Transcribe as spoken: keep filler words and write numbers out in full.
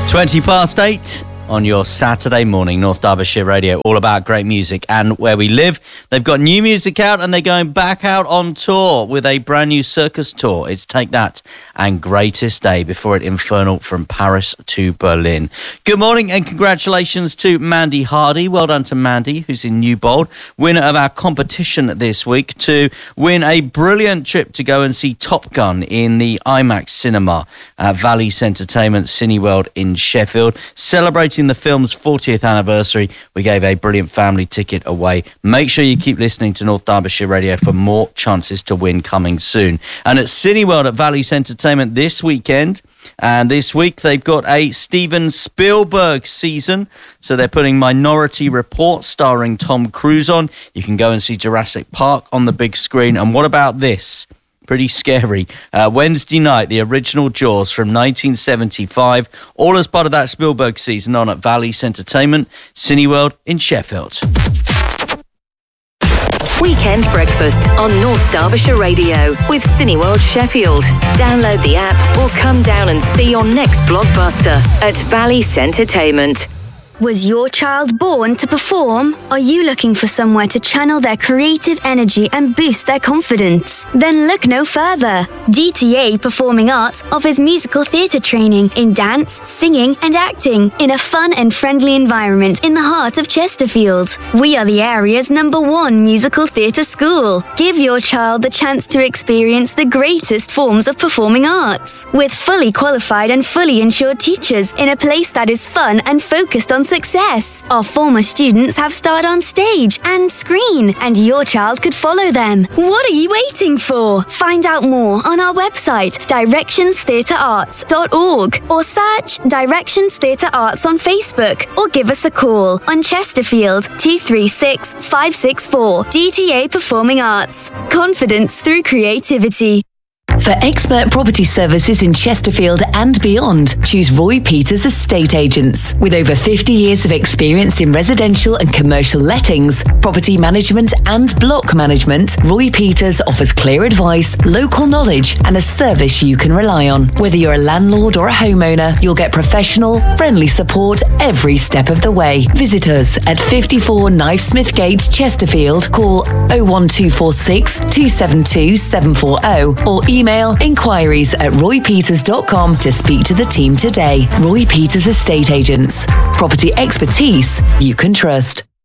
twenty past eight on your Saturday morning, North Derbyshire Radio, all about great music and where we live. They've got new music out and they're going back out on tour with a brand new circus tour. It's Take That and Greatest Day before it Infernal from Paris to Berlin. Good morning and congratulations to Mandy Hardy. Well done to Mandy, who's in Newbold, winner of our competition this week, to win a brilliant trip to go and see Top Gun in the IMAX cinema at Valley's Entertainment Cineworld in Sheffield. Celebrating the film's fortieth anniversary, we gave a brilliant family ticket away. Make sure you keep listening to North Derbyshire Radio for more chances to win coming soon. And at Cineworld at Valley's Entertainment this weekend, and this week they've got a Steven Spielberg season, so they're putting Minority Report starring Tom Cruise on. You can go and see Jurassic Park on the big screen. And what about this? Pretty scary. Uh, Wednesday night, the original Jaws from nineteen seventy-five, all as part of that Spielberg season on at Valley's Entertainment, Cineworld in Sheffield. Weekend Breakfast on North Derbyshire Radio with Cineworld Sheffield. Download the app or come down and see your next blockbuster at Valley's Entertainment. Was your child born to perform? Are you looking for somewhere to channel their creative energy and boost their confidence? Then look no further. D T A Performing Arts offers musical theatre training in dance, singing and acting in a fun and friendly environment in the heart of Chesterfield. We are the area's number one musical theatre school. Give your child the chance to experience the greatest forms of performing arts with fully qualified and fully insured teachers in a place that is fun and focused on success. Our former students have starred on stage and screen, and your child could follow them. What are you waiting for? Find out more on our website, directions theatre arts dot org, or search Directions Theatre Arts on Facebook, or give us a call on Chesterfield two three six, five six four. D T A Performing Arts. Confidence through creativity. For expert property services in Chesterfield and beyond, choose Roy Peters Estate Agents. With over fifty years of experience in residential and commercial lettings, property management and block management, Roy Peters offers clear advice, local knowledge and a service you can rely on. Whether you're a landlord or a homeowner, you'll get professional, friendly support every step of the way. Visit us at fifty-four Knivesmith Gate, Chesterfield. Call oh one two four six, two seven two, seven four oh or email Email inquiries at roy peters dot com to speak to the team today. Roy Peters Estate Agents. Property expertise you can trust.